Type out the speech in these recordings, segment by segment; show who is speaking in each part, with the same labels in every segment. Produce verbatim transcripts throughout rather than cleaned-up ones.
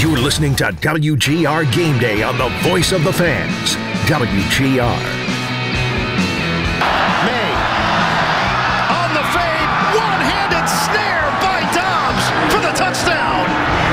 Speaker 1: You're listening to W G R Game Day on the voice of the fans, W G R.
Speaker 2: May on the fade, one-handed snare by Dobbs for the touchdown.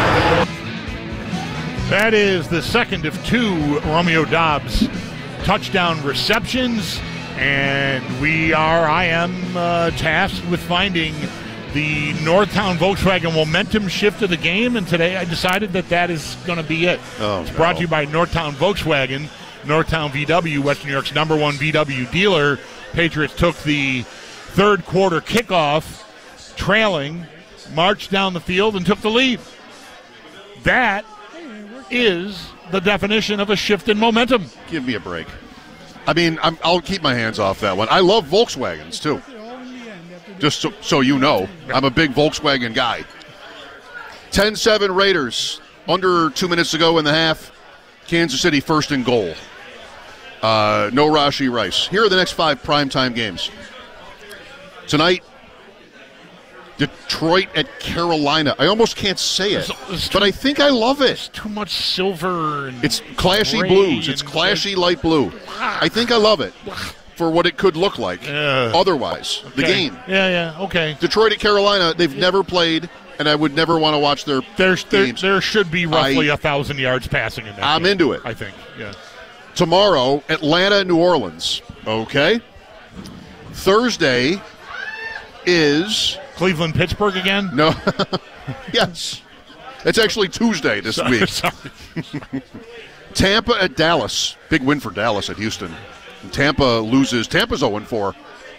Speaker 3: That is the second of two Romeo Dobbs touchdown receptions, and we are, I am uh, tasked with finding the Northtown Volkswagen momentum shift of the game, and today I decided that that is going to be it.
Speaker 4: Oh,
Speaker 3: it's
Speaker 4: no.
Speaker 3: brought to you by Northtown Volkswagen, Northtown V W, Western New York's number one V W dealer. Patriots took the third quarter kickoff, trailing, marched down the field, and took the lead. That is the definition of a shift in momentum.
Speaker 4: Give me a break. I mean, I'm, I'll keep my hands off that one. I love Volkswagens, too. Just so, so you know, I'm a big Volkswagen guy. ten seven Raiders. Under two minutes to go in the half. Kansas City first and goal. Uh, no Rashee Rice. Here are the next five primetime games. Tonight, Detroit at Carolina. I almost can't say it,
Speaker 3: It's- it's
Speaker 4: but
Speaker 3: too-
Speaker 4: I think I love it.
Speaker 3: Too much silver. And
Speaker 4: It's clashy
Speaker 3: gray
Speaker 4: blues. It's
Speaker 3: and-
Speaker 4: clashy light blue. I think I love it for what it could look like
Speaker 3: Uh,
Speaker 4: otherwise. The
Speaker 3: okay.
Speaker 4: game.
Speaker 3: Yeah, yeah, okay.
Speaker 4: Detroit at Carolina, they've never played, and I would never want to watch their
Speaker 3: There's, there,
Speaker 4: games.
Speaker 3: there should be roughly
Speaker 4: I-
Speaker 3: a thousand yards passing in that.
Speaker 4: I'm
Speaker 3: game,
Speaker 4: into it.
Speaker 3: I think. Yeah.
Speaker 4: Tomorrow, Atlanta, New Orleans. Okay. Thursday is
Speaker 3: Cleveland, Pittsburgh again.
Speaker 4: no. Yes, it's actually Tuesday this
Speaker 3: Sorry,
Speaker 4: week.
Speaker 3: sorry.
Speaker 4: Tampa at Dallas. Big win for Dallas at Houston. Tampa loses. Tampa's oh and four.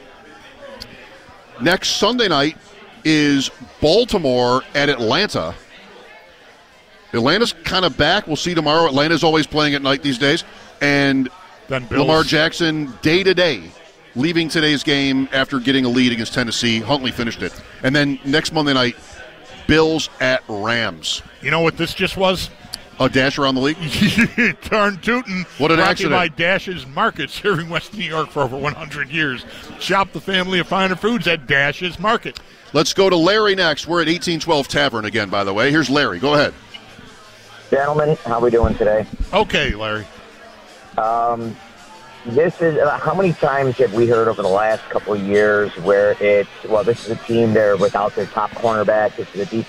Speaker 4: Next Sunday night is Baltimore at Atlanta. Atlanta's kind of back. We'll see tomorrow. Atlanta's always playing at night these days. And
Speaker 3: Then Bills.
Speaker 4: Lamar Jackson, day to day, leaving today's game after getting a lead against Tennessee. Huntley finished it. And then next Monday night, Bills at Rams.
Speaker 3: You know what this just was?
Speaker 4: A dash around the league?
Speaker 3: Turn tootin'.
Speaker 4: What an
Speaker 3: brought
Speaker 4: accident.
Speaker 3: To you by Dash's Market, serving West New York for over one hundred years. Shop the family of finer foods at Dash's Market.
Speaker 4: Let's go to Larry next. We're at eighteen twelve Tavern again, by the way. Here's Larry. Go ahead.
Speaker 5: Gentlemen, how we doing today?
Speaker 3: Okay, Larry.
Speaker 5: Um, this is uh, how many times have we heard over the last couple of years where it's, well, this is a team there without their top cornerback. This is a defense